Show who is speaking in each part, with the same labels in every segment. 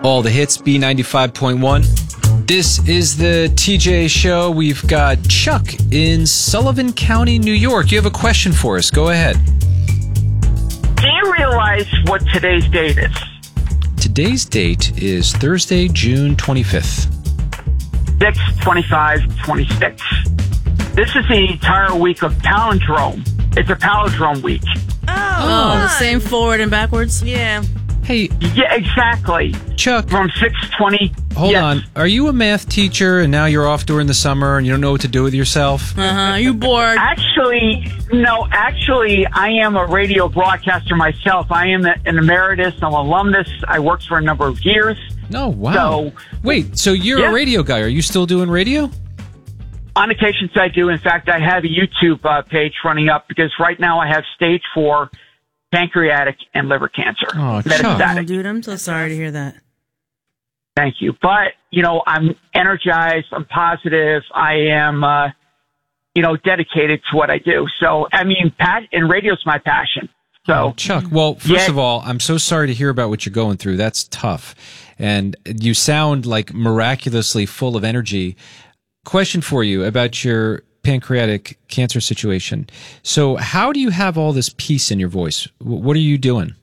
Speaker 1: All the hits, B95.1. This is the TJ Show. We've got Chuck in Sullivan County, New York. You have a question for us. Go ahead.
Speaker 2: Do you realize what today's date is?
Speaker 1: Today's date is Thursday, June 25th.
Speaker 2: 6, 25, 26. This is the entire week of palindrome. It's a palindrome week.
Speaker 3: Oh, the same forward and backwards?
Speaker 4: Yeah.
Speaker 1: Hey,
Speaker 2: Yeah, exactly.
Speaker 1: Chuck,
Speaker 2: From 6:20.
Speaker 1: hold
Speaker 2: yes.
Speaker 1: on. Are you a math teacher and now you're off during the summer and you don't know what to do with yourself?
Speaker 3: You bored?
Speaker 2: Actually, I am a radio broadcaster myself. I am an emeritus. I'm an alumnus. I worked for a number of years.
Speaker 1: No, wow.
Speaker 2: So-
Speaker 1: Wait, so you're
Speaker 2: Yeah.
Speaker 1: a radio guy. Are you still doing radio?
Speaker 2: On occasions, I do. In fact, I have a YouTube page running up because right now I have stage 4 pancreatic and liver cancer.
Speaker 1: Oh, Chuck.
Speaker 2: Metastatic.
Speaker 3: Oh, dude, I'm so sorry to hear that.
Speaker 2: Thank you. But, I'm energized. I'm positive. I am, dedicated to what I do. So, and radio's my passion. So,
Speaker 1: Chuck, well, first of all, I'm so sorry to hear about what you're going through. That's tough. And you sound like miraculously full of energy. Question for you about your pancreatic cancer situation. So how do you have all this peace in your voice? What are you doing?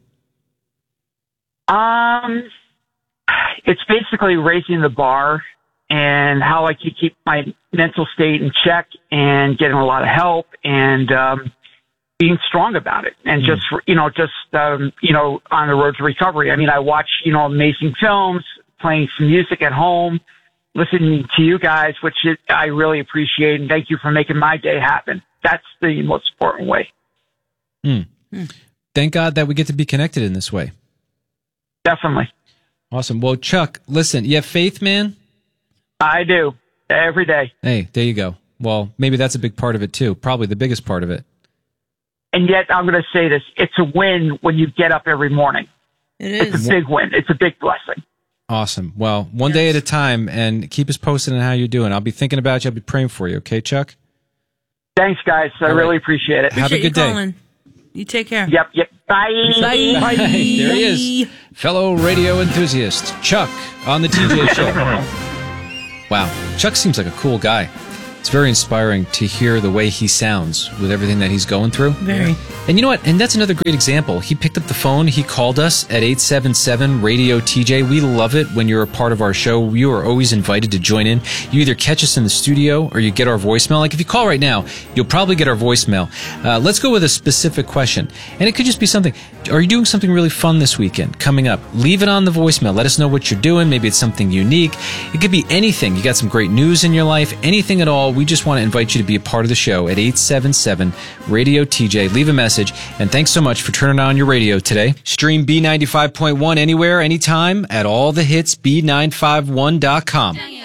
Speaker 2: it's basically raising the bar and how I can keep my mental state in check and getting a lot of help and, being strong about it and just on the road to recovery. I mean, I watch, amazing films, playing some music at home, listening to you guys, which I really appreciate. And thank you for making my day happen. That's the most important way.
Speaker 1: Thank God that we get to be connected in this way.
Speaker 2: Definitely.
Speaker 1: Awesome. Well, Chuck, listen, you have faith, man?
Speaker 2: I do. Every day.
Speaker 1: Hey, there you go. Well, maybe that's a big part of it too. Probably the biggest part of it.
Speaker 2: And yet, I'm going to say this. It's a win when you get up every morning.
Speaker 3: It
Speaker 2: It's
Speaker 3: is.
Speaker 2: a big win. It's a big blessing.
Speaker 1: Awesome. Well, one day at a time, and keep us posted on how you're doing. I'll be thinking about you. I'll be praying for you. Okay, Chuck?
Speaker 2: Thanks, guys. I really appreciate it.
Speaker 1: Have a
Speaker 3: Appreciate
Speaker 1: good
Speaker 3: you
Speaker 1: day.
Speaker 3: calling. You take care.
Speaker 2: Yep. Bye.
Speaker 3: Bye.
Speaker 1: There he is. Fellow radio enthusiast, Chuck, on the TJ Show. Wow. Chuck seems like a cool guy. It's very inspiring to hear the way he sounds with everything that he's going through.
Speaker 3: Very.
Speaker 1: And you know what? And that's another great example. He picked up the phone. He called us at 877-RADIO-TJ. We love it when you're a part of our show. You are always invited to join in. You either catch us in the studio or you get our voicemail. Like if you call right now, you'll probably get our voicemail. Let's go with a specific question. And it could just be something. Are you doing something really fun this weekend coming up? Leave it on the voicemail. Let us know what you're doing. Maybe it's something unique. It could be anything. You got some great news in your life, anything at all. We just want to invite you to be a part of the show at 877-RADIO-TJ. Leave a message. And thanks so much for turning on your radio today. Stream B95.1 anywhere, anytime at allthehitsb951.com.